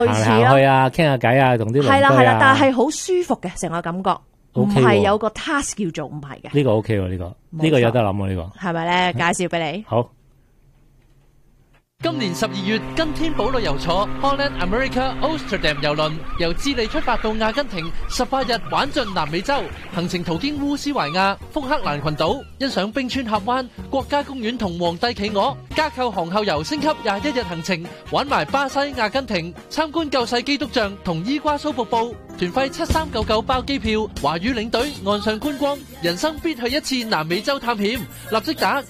行行去啊，傾下偈啊，同啲鄰居啊。 係啦，但係好舒服嘅成個感覺，唔係有個 task 叫做，唔係嘅。 呢個 OK 喎，呢個有得諗喎，呢個係咪咧？介紹俾你。 好。 今年12月，跟天寶旅遊坐 Holland America Amsterdam 郵輪，由智利出發到阿根廷，18日玩盡南美洲，行程途經烏斯懷亞、福克蘭群島，欣賞冰川峽灣、國家公園同皇帝企鵝，加購航後遊升級21日行程，玩埋巴西、阿根廷，參觀救世基督像同伊瓜蘇瀑布，團費7399包機票，華語領隊岸上觀光，人生必去一次南美洲探險，立即打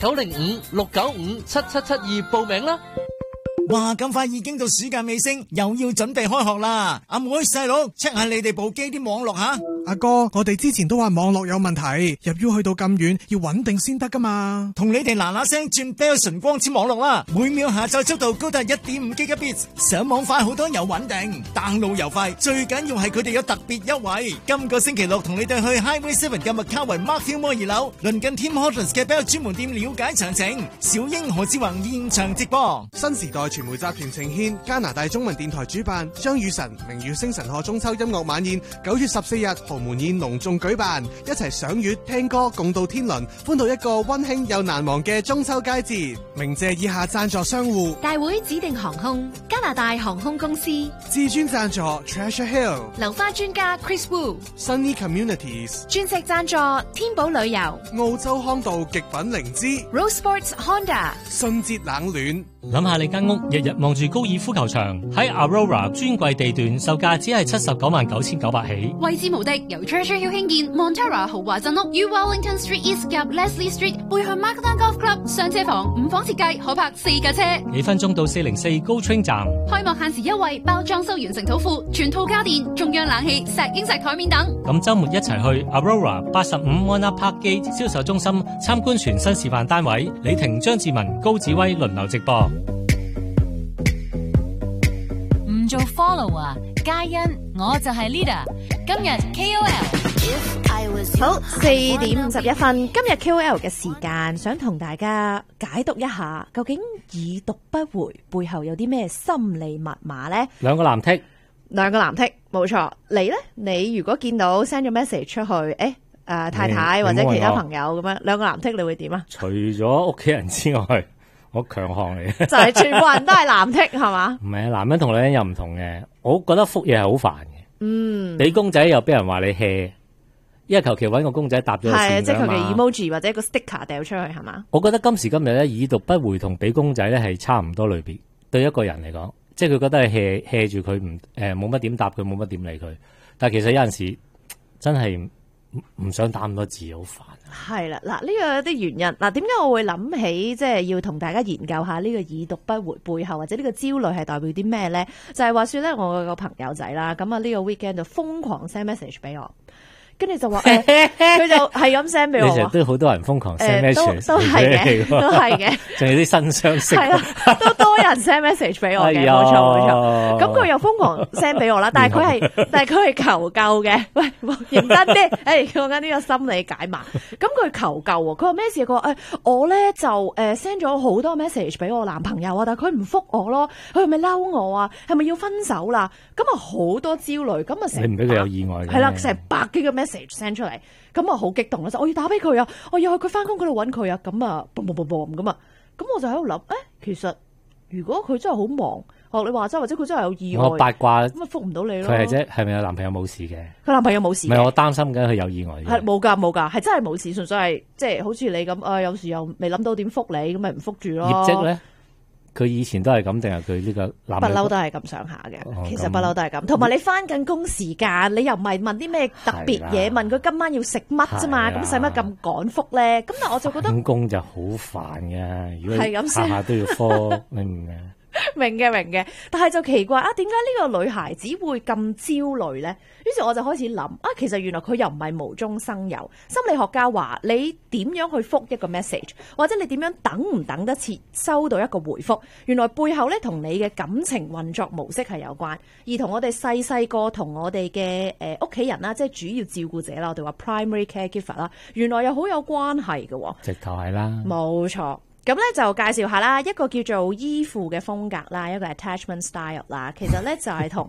905-695-7772報名啦！ 哇！咁快已經到暑假尾聲，又要準備開學啦！阿妹細佬 check 下你哋部機啲網絡吓。 阿哥，我哋之前都話網絡有問題，入 U 去到咁遠，要穩定先得噶嘛。 同你哋嗱嗱聲轉 Bell 純光纖網絡啦，每秒下載速度高達 1.5 Gbps， 上網快好多又穩定，download又快，最緊要係佢哋有特別優惠。今個星期六同你哋去 Highway 7嘅麥卡維 Mark Fillmore 2樓，鄰近 Tim Hortons 嘅 Bell 專門店了解詳情。小英何志宏現場直播。 新時代傳媒集團呈獻加拿大中文電台主辦張雨晨明月星辰賀中秋音樂晚宴，9月14日豪門宴隆重舉辦，一齊賞月聽歌共度天倫，歡度一個溫馨又難忘嘅中秋佳節。鳴謝以下贊助商戶： 大會指定航空、加拿大航空公司、 至尊贊助 Treasure Hill、 流花專家 Chris Wu、 Sunny Communities、 鑽石贊助天寶旅遊、 澳洲康道極品靈芝、 Rose Sports Honda、 信捷冷暖。 諗下你間屋日日望住高爾夫球場，喺 Aurora 專櫃地段售價只係799900起， 位置無敵，由 Treasure Hill 興建 Montara 豪華鎮屋，於 Wellington Street East 及 Leslie Street 背向 Markdown Golf Club， 上車房5房設計，可泊4架車， 幾分鐘到404 Go Train 站。 開幕限時優惠，包裝修完成土庫，全套家電，中央冷氣、石英石台面等。 咁週末一齊去 Aurora 85 Mona Park Gate 銷售中心參觀全新示範單位，李婷、張志文、高子威輪流直播。 唔做 follower， 皆因我就係 leader。今日 KOL 好4點51分，今日 KOL 嘅時間，想同大家解讀一下，究竟已讀不回背後有啲咩心理密碼呢？ 兩個藍剔， 冇錯。你呢？你如果見到 send 咗 message 出去，太太或者其他朋友咁樣，兩個藍剔你會點啊？ 除咗屋企人之外，我強項嚟嘅， 就係全部人都係藍剔係嘛？ 唔係啊，男人同女人又唔同嘅。我覺得覆嘢係好煩嘅。俾公仔又俾人話你 hea， 因為求其搵個公仔搭咗個線， 即係求其 emoji 或者一個 sticker 掉出去係嘛？ 我覺得今時今日咧，已讀不回同俾公仔咧係差唔多類別。對一個人嚟講，即係佢覺得係 hea 住佢，冇乜點答佢，冇乜點理佢。但係其實有陣時真係唔想打咁多字，好煩。 係啦，嗱，呢個有啲原因。嗱，點解我會諗起即係要同大家研究下呢個已讀不回背後或者呢個焦慮係代表啲咩咧？就係話說咧，我個朋友仔啦，咁啊呢個 weekend 就瘋狂 send message 俾我。跟住就話佢就係咁 send 俾我。 你成日都好多人瘋狂 send message， 都係嘅，都係嘅。 仲有啲新相識， 係啦，都多人 send message 俾我嘅，冇錯冇錯。咁佢又瘋狂 send 俾我啦，但係佢係求救嘅。喂，認真啲，講緊呢個心理解碼。咁佢求救喎，佢話咩事？佢話我咧就send 咗好多 message 俾我男朋友啊，但係佢唔覆我咯，佢係咪嬲我啊？係咪要分手啦？咁啊好多焦慮，咁啊成你唔俾佢有意外嘅， 係啦，成100幾個 message send 出嚟，咁啊好激動啦！我要打俾佢啊，我要去佢翻工嗰度揾佢啊，咁啊boom咁啊，咁我就喺度諗，其實如果佢真係好忙，學你話齋，或者佢真係有意外， 我八卦咁啊覆唔到你咯。 佢係啫，係咪有男朋友冇事嘅？ 佢男朋友冇事。唔係我擔心緊佢有意外。 係冇㗎，係真係冇事，純粹係即係好似你咁，有時又未諗到點覆你，咁咪唔覆住咯。 業績咧？佢以前都係咁定係佢呢個男？ 不嬲都係咁上下嘅，其實不嬲都係咁。同埋你翻緊工時間，你又唔係問啲咩特別嘢，問佢今晚要食乜啫嘛？咁使乜咁趕覆咧？咁但係我就覺得翻工就好煩嘅，如果下下都要科，你唔明？ 明嘅，但係就奇怪啊，點解呢個女孩子會咁焦慮咧？於是我就開始諗其實原來佢又唔係無中生有。心理學家話你點樣去覆一個 message， 或者你點樣等唔等得切收到一個回覆，原來背後咧同你嘅感情運作模式係有關，而同我哋細個同我哋嘅屋企人啦，即係主要照顧者啦，我哋話 primary caregiver 啦，原來又好有關係嘅。 直頭係啦， 冇錯。 咁咧就介紹下啦，一個叫做依附嘅風格啦，一個 attachment style 啦，其實咧就係同